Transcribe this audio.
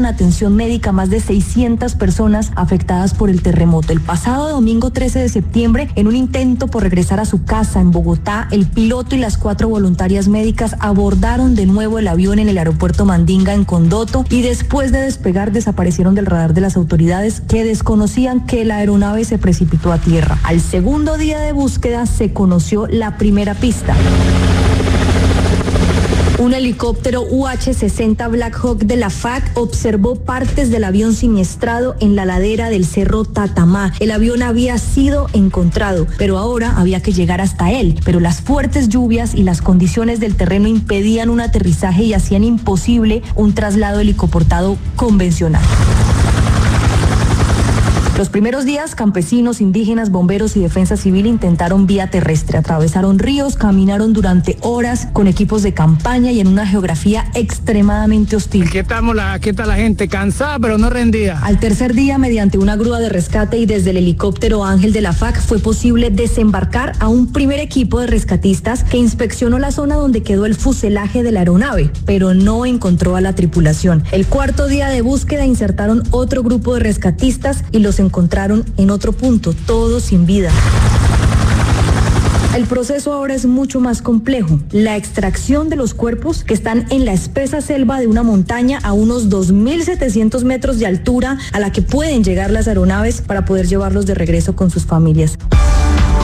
atención médica a más de 600 personas afectadas por el terremoto. El pasado domingo 13 de septiembre, en un intento por regresar a su casa en Bogotá, el piloto y las 4 voluntarias médicas abordaron de nuevo el avión en el aeropuerto Mandinga en Condoto y después de despegar desaparecieron del radar de las autoridades, que desconocían que la aeronave se precipitó a tierra. Al segundo día de búsqueda se conoció la primera pista. Un helicóptero UH-60 Black Hawk de la FAC observó partes del avión siniestrado en la ladera del cerro Tatamá. El avión había sido encontrado, pero ahora había que llegar hasta él. Pero las fuertes lluvias y las condiciones del terreno impedían un aterrizaje y hacían imposible un traslado helicoportado convencional. Los primeros días, campesinos, indígenas, bomberos y defensa civil intentaron vía terrestre. Atravesaron ríos, caminaron durante horas con equipos de campaña y en una geografía extremadamente hostil. Aquí está la gente cansada, pero no rendida. Al tercer día, mediante una grúa de rescate y desde el helicóptero Ángel de la FAC, fue posible desembarcar a un primer equipo de rescatistas que inspeccionó la zona donde quedó el fuselaje de la aeronave, pero no encontró a la tripulación. El cuarto día de búsqueda insertaron otro grupo de rescatistas y los encontraron en otro punto, todos sin vida. El proceso ahora es mucho más complejo. La extracción de los cuerpos que están en la espesa selva de una montaña a unos 2.700 metros de altura a la que pueden llegar las aeronaves para poder llevarlos de regreso con sus familias.